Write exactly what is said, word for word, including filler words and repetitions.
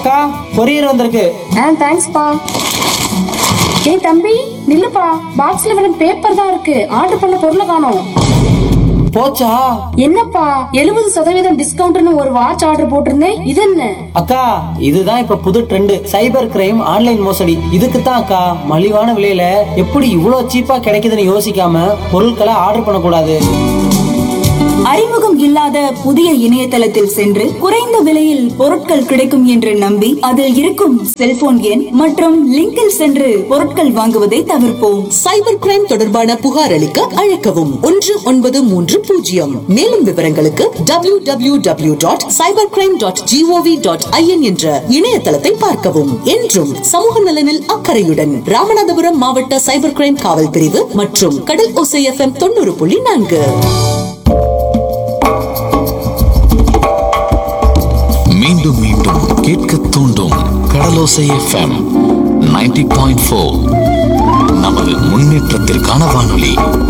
அக்கா, கொரியர் வந்திருக்கு. ஆ தேங்க்ஸ்ப்பா. ஏய் தம்பி நில்லுப்பா, பாக்ஸ்ல வெறும் பேப்பர் தான் இருக்கு, ஆர்டர் பண்ண பொருளை காணோம். போச்சா? என்னப்பா எழுபது சதவீதம் டிஸ்கவுண்ட்னு ஒரு வாட்ச் ஆர்டர் போட்டிருந்தேன், இது என்ன? அக்கா, இதுதான் இப்ப புது ட்ரெண்ட். சைபர் கிரைம், ஆன்லைன் மோசடி. இதுக்கு தான் அக்கா மலிவான விலையில எப்படி இவ்வளவு சீப்பா கிடைக்குதுன்னு யோசிக்காம பொருட்களை ஆர்டர் பண்ணக்கூடாது. அறிமுகம் இல்லாத புதிய இணையதளத்தில் சென்று குறைந்த விலையில் பொருட்கள் கிடைக்கும் என்று நம்பி அதில் இருக்கும் செல்போன் எண் மற்றும் லிங்கில் சென்று பொருட்கள் வாங்குவதை தவிர்ப்போம். சைபர் கிரைம் தொடர்பான புகார் அளிக்க அழைக்கவும் ஒன்று ஒன்பது மூன்று பூஜ்ஜியம். மேலும் விவரங்களுக்கு W W W dot cyber crime dot gov dot IN என்ற இணையதளத்தை பார்க்கவும். என்றும் சமூக நலனில் அக்கறையுடன் ராமநாதபுரம் மாவட்ட சைபர் கிரைம் காவல் பிரிவு மற்றும் கடல் ஓசை எஃப்எம் தொண்ணூறு புள்ளி நான்கு. மீண்டும் மீண்டும் கேட்க தூண்டும் கடலோசை எஃப்எம் நைன்டி பாயிண்ட் ஃபோர். நமது முன்னேற்றத்திற்கான வானொலி.